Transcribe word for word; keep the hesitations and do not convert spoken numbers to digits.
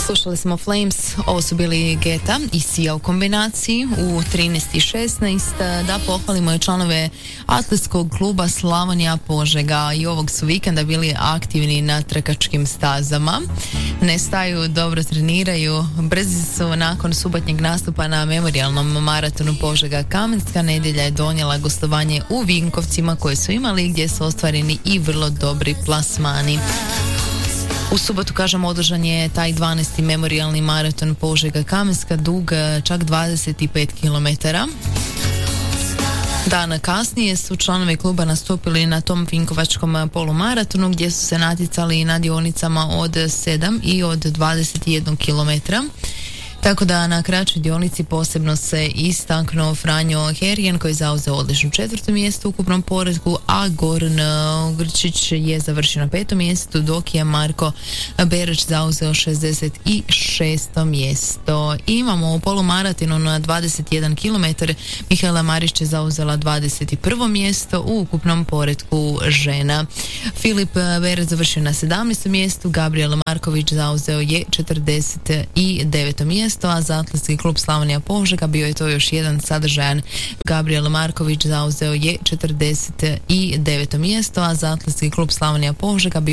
Slušali smo Flames, ovo su bili Geta i Sia u kombinaciji u trinaest i šesnaest. Da pohvalimo i članove atletskog kluba Slavonija Požega, i ovog su vikenda bili aktivni na trkačkim stazama. Ne staju, dobro treniraju, brzi su nakon subotnjeg nastupa na memorijalnom maratonu Požega Kamenska. Nedjelja je donijela gostovanje u Vinkovcima koje su imali, gdje su ostvareni i vrlo dobri plasmani. U subotu, kažem, održan je taj dvanaesti memorijalni maraton Požega Kamenska, dug čak dvadeset pet kilometara. Dan kasnije su članovi kluba nastupili na tom vinkovačkom polumaratonu, gdje su se natjecali na dionicama od sedam i od dvadeset jedan kilometra. Tako da na kraćoj dionici posebno se istaknuo Franjo Herjen, koji je zauzeo odlično četvrto mjesto u ukupnom poretku, a Goran Grčić je završio na petom mjestu, dok je Marko Berać zauzeo šezdeset šesto mjesto. Imamo u polumaratonu na dvadeset jedan kilometar Mihajla Marić je zauzela dvadeset prvo mjesto u ukupnom poretku žena. Filip Berać završio na sedamnaestom mjestu, Gabriel Marković zauzeo je četrdeset deveto mjesto, a za atletski klub Slavonija Požega bio je to još jedan sadržajan. Gabriel Marković zauzeo je četrdeset deveto mjesto, a za atletski klub Slavonija Požega bio